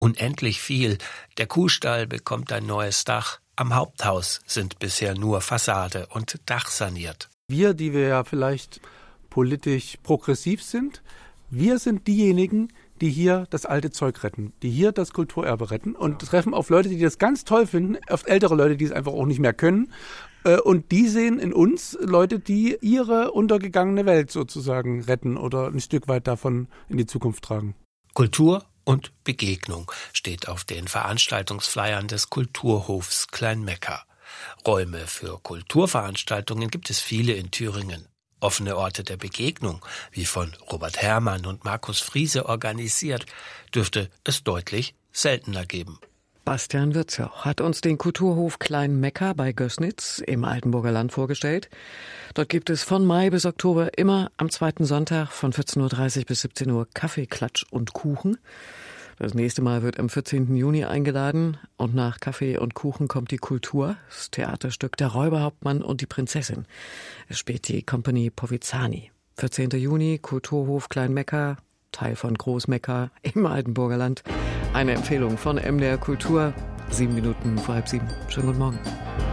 unendlich viel. Der Kuhstall bekommt ein neues Dach. Am Haupthaus sind bisher nur Fassade und Dach saniert. Wir, die wir ja vielleicht politisch progressiv sind, wir sind diejenigen, die hier das alte Zeug retten, die hier das Kulturerbe retten und treffen auf Leute, die das ganz toll finden, auf ältere Leute, die es einfach auch nicht mehr können. Und die sehen in uns Leute, die ihre untergegangene Welt sozusagen retten oder ein Stück weit davon in die Zukunft tragen. Kultur und Begegnung steht auf den Veranstaltungsflyern des Kulturhofs Kleinmekka. Räume für Kulturveranstaltungen gibt es viele in Thüringen. Offene Orte der Begegnung, wie von Robert Herrmann und Markus Friese organisiert, dürfte es deutlich seltener geben. Bastian Würzjauch hat uns den Kulturhof Kleinmekka bei Gößnitz im Altenburger Land vorgestellt. Dort gibt es von Mai bis Oktober immer am zweiten Sonntag von 14.30 Uhr bis 17 Uhr Kaffee, Klatsch und Kuchen. Das nächste Mal wird am 14. Juni eingeladen und nach Kaffee und Kuchen kommt die Kultur, das Theaterstück Der Räuberhauptmann und die Prinzessin. Es spielt die Company Povizani. 14. Juni, Kulturhof Kleinmekka, Teil von Großmekka im Altenburger Land. Eine Empfehlung von MDR Kultur, 7 Minuten vor 6:30. Schönen guten Morgen.